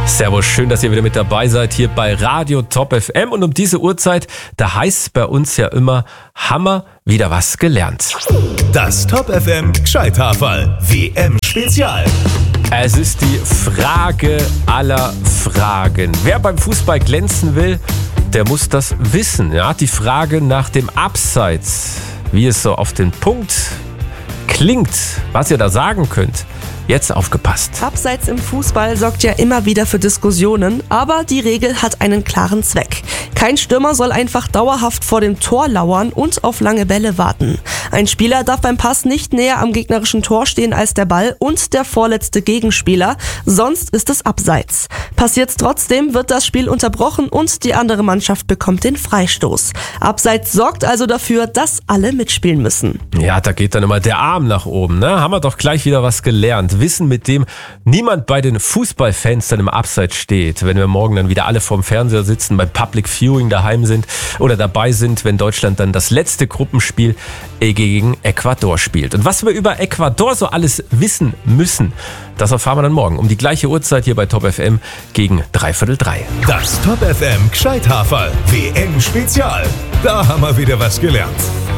Servus, schön, dass ihr wieder mit dabei seid hier bei Radio Top FM. Und um diese Uhrzeit, da heißt es bei uns ja immer, Hammer, wieder was gelernt. Das Top FM Gescheithaferl WM Spezial. Es ist die Frage aller Fragen. Wer beim Fußball glänzen will, der muss das wissen. Ja? Die Frage nach dem Abseits, wie es so auf den Punkt klingt, was ihr da sagen könnt. Jetzt aufgepasst. Abseits im Fußball sorgt ja immer wieder für Diskussionen, aber die Regel hat einen klaren Zweck. Kein Stürmer soll einfach dauerhaft vor dem Tor lauern und auf lange Bälle warten. Ein Spieler darf beim Pass nicht näher am gegnerischen Tor stehen als der Ball und der vorletzte Gegenspieler, sonst ist es Abseits. Passiert's trotzdem, wird das Spiel unterbrochen und die andere Mannschaft bekommt den Freistoß. Abseits sorgt also dafür, dass alle mitspielen müssen. Ja, da geht dann immer der Arm nach oben, ne? Haben wir doch gleich wieder was gelernt. Wissen, mit dem niemand bei den Fußballfans dann im Abseits steht, wenn wir morgen dann wieder alle vorm Fernseher sitzen, beim Public Viewing daheim sind oder dabei sind, wenn Deutschland dann das letzte Gruppenspiel gegen Ecuador spielt. Und was wir über Ecuador so alles wissen müssen, das erfahren wir dann morgen um die gleiche Uhrzeit hier bei Top FM gegen 3:15. Das Top FM Gescheithaferl WM Spezial. Da haben wir wieder was gelernt.